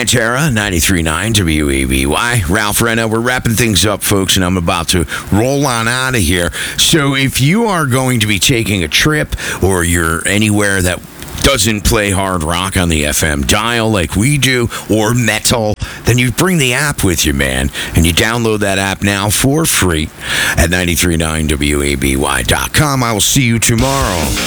Pantera, 93.9 WABY. Ralph Renna. We're wrapping things up, folks, and I'm about to roll on out of here. So if you are going to be taking a trip or you're anywhere that doesn't play hard rock on the FM dial like we do, or metal, then you bring the app with you, man. And you download that app now for free at 939WABY.com. I will see you tomorrow.